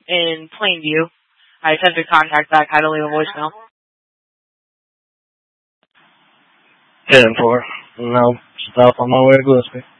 in Plainview. I attempted contact back, had to leave a voicemail. 10-4. No, stop on my way to Gillespie.